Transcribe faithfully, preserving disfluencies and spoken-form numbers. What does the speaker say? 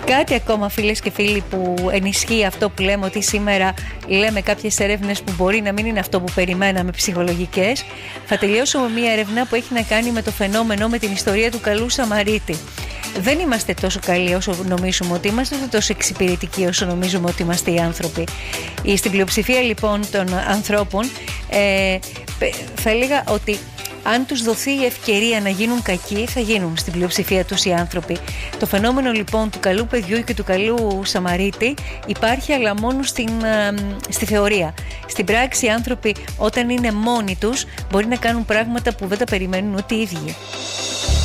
Κάτι ακόμα, φίλες και φίλοι, που ενισχύει αυτό που λέμε, ότι σήμερα λέμε κάποιες έρευνες που μπορεί να μην είναι αυτό που περιμέναμε, ψυχολογικές. Θα τελειώσω με μια έρευνα που έχει να κάνει με το φαινόμενο, με την ιστορία του καλού Σαμαρίτη. Δεν είμαστε τόσο καλοί όσο νομίζουμε ότι είμαστε, ούτε τόσο εξυπηρετικοί όσο νομίζουμε ότι είμαστε οι άνθρωποι. Στην πλειοψηφία λοιπόν των ανθρώπων, ε, θα έλεγα ότι αν τους δοθεί η ευκαιρία να γίνουν κακοί, θα γίνουν στην πλειοψηφία τους οι άνθρωποι. Το φαινόμενο λοιπόν του καλού παιδιού και του καλού Σαμαρίτη υπάρχει, αλλά μόνο στην, στη θεωρία. Στην πράξη οι άνθρωποι, όταν είναι μόνοι τους, μπορεί να κάνουν πράγματα που δεν τα περιμένουν ούτε οι ίδιοι.